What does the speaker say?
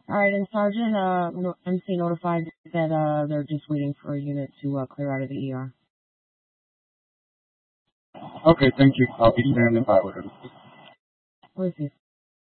All right, and Sergeant, MC notified that they're just waiting for a unit to clear out of the ER. Okay, thank you. I'll be standing by with her. Where is he?